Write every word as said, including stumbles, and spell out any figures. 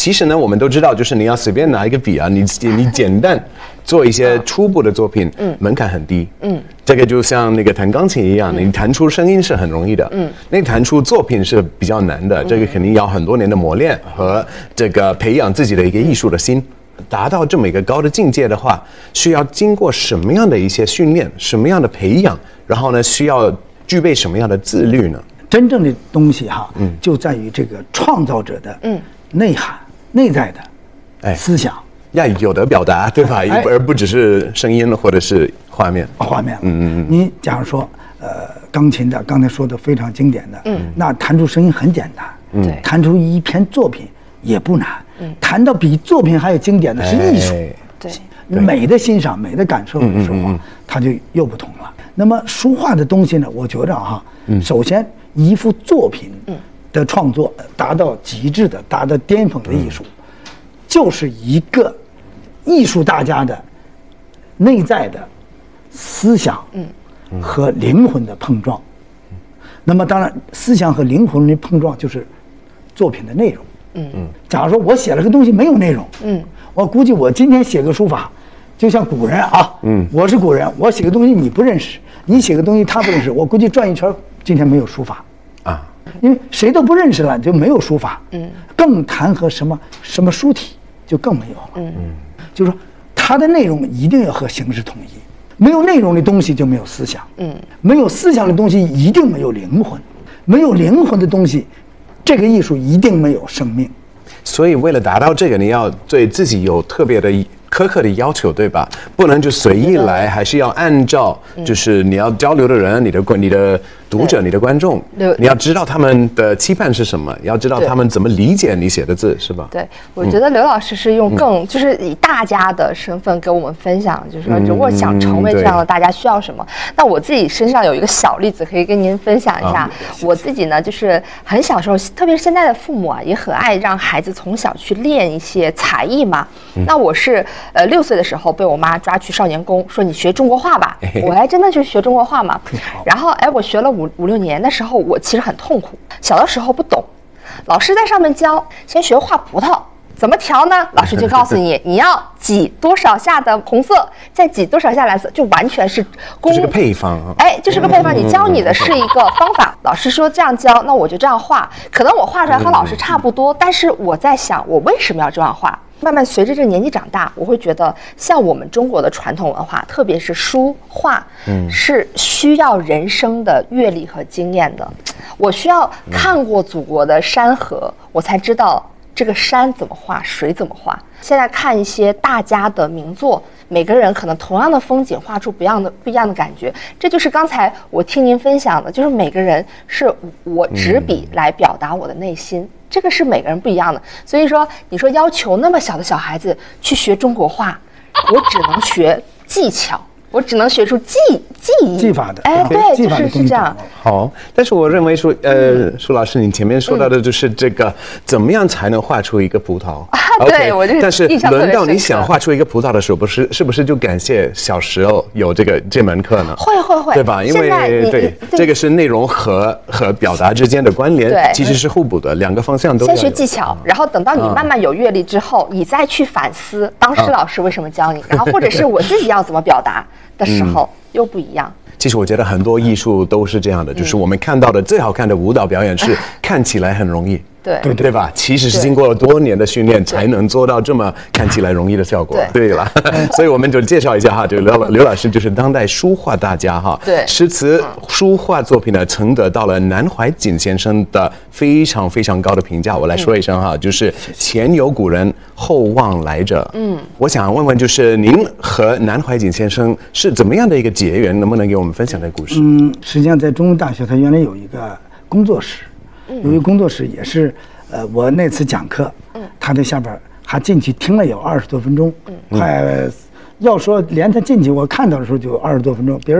其实呢，我们都知道，就是你要随便拿一个笔啊，你你简单做一些初步的作品，嗯，门槛很低，嗯，这个就像那个弹钢琴一样，你弹出声音是很容易的，嗯，那弹出作品是比较难的，这个肯定要很多年的磨练和这个培养自己的一个艺术的心。达到这么一个高的境界的话，需要经过什么样的一些训练，什么样的培养，然后呢，需要具备什么样的自律呢？ 真正的东西哈，嗯，就在于这个创造者的嗯内涵、内在的哎思想， 要有的表达，对吧？哎、而不只是声音或者是画面。 画面，嗯嗯嗯。你假如说，呃，钢琴的，刚才说的非常经典的，嗯，那弹出声音很简单，嗯，弹出一篇作品也不难。嗯，谈到比作品还有经典的是艺术， 对美的欣赏、美的感受的时候，它就又不同了。那么书画的东西呢，我觉着哈，首先一幅作品的创作达到极致的、达到巅峰的艺术，就是一个艺术大家的内在的思想和灵魂的碰撞。那么当然，思想和灵魂的碰撞就是作品的内容。嗯嗯，假如说我写了个东西没有内容，嗯，我估计我今天写个书法，就像古人啊，嗯，我是古人，我写个东西你不认识，你写个东西他不认识，我估计转一圈今天没有书法啊，因为谁都不认识了就没有书法，嗯，更谈和什么什么书体就更没有了，嗯嗯，就是说它的内容一定要和形式统一，没有内容的东西就没有思想，嗯，没有思想的东西一定没有灵魂，没有灵魂的东西。这个艺术一定没有生命， 所以为了达到这个，你要对自己有特别的苛刻的要求，对吧？不能就随意来，还是要按照就是你要交流的人、你的你的读者、你的观众，你要知道他们的期盼是什么，要知道他们怎么理解你写的字，是吧？ 对，我觉得刘老师是用更、嗯、就是以大家的身份给我们分享，就是说如果想成为这样的大家需要什么。嗯、那我自己身上有一个小例子可以跟您分享一下。啊、我自己呢，就是很小时候，特别是现在的父母啊，也很爱让孩子从小去练一些才艺嘛。嗯、那我是呃六岁的时候被我妈抓去少年宫，说你学中国画吧。哎、我还真的去学中国画嘛。然后哎，我学了五五六年的时候，我其实很痛苦。小的时候不懂，老师在上面教，先学画葡萄，怎么调呢？老师就告诉你，你要挤多少下的红色，再挤多少下蓝色，就完全是功，就是个配方啊。 哎，就是个配方，你教你的是一个方法。老师说这样教，那我就这样画。可能我画出来和老师差不多，但是我在想，我为什么要这样画？慢慢随着这年纪长大，我会觉得像我们中国的传统文化，特别是书画，嗯，是需要人生的阅历和经验的。我需要看过祖国的山河，我才知道这个山怎么画，水怎么画。现在看一些大家的名作，每个人可能同样的风景画出不一样的不一样的感觉。这就是刚才我听您分享的，就是每个人是我执笔来表达我的内心。嗯，这个是每个人不一样的，所以说你说要求那么小的小孩子去学中国画，我只能学技巧，我只能学出技技艺技法的， 哎，对，就是是这样。 好，但是我认为说，呃，舒老师，你前面说到的就是这个，嗯、怎么样才能画出一个葡萄？ 啊，对， okay, 我就但是轮到你想画出一个葡萄的时候，不是是不是就感谢小时候有这个这门课呢？ 会会会， 对吧？因为对这个是内容和和表达之间的关联， 对， 其实是互补的，两个方向都要有。 先学技巧，然后等到你慢慢有阅历之后，你再去反思当时老师为什么教你，然后或者是我自己要怎么表达的时候又不一样。 其实我觉得很多艺术都是这样的，就是我们看到的最好看的舞蹈表演是看起来很容易， 对对对吧？其实是经过了多年的训练才能做到这么看起来容易的效果。对了，所以我们就介绍一下哈，这个刘刘老师就是当代书画大家哈， 对， 诗词书画作品呢，曾得到了南怀瑾先生的非常非常高的评价。我来说一声哈，就是前有古人，后望来者。嗯，我想问问，就是您和南怀瑾先生是怎么样的一个结缘？能不能给我们分享这个故事？ 嗯，实际上在中文大学，他原来有一个工作室。有一个工作室也是，呃，我那次讲课，他在下边还进去听了有二十多分钟，快要说连他进去我看到的时候就有二十多分钟，别人。